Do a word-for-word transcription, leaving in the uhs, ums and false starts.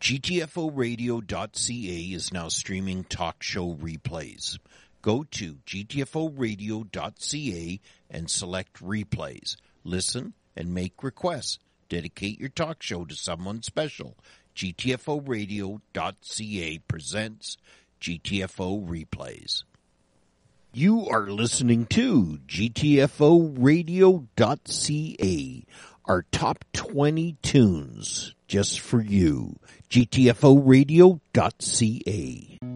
G T F O radio dot C A is now streaming talk show replays. Go to G T F O radio dot C A and select replays. Listen and make requests. Dedicate your talk show to someone special. G T F O radio dot C A presents G T F O replays. You are listening to G T F O radio dot C A, our top twenty tunes just for you. G T F O radio dot C A.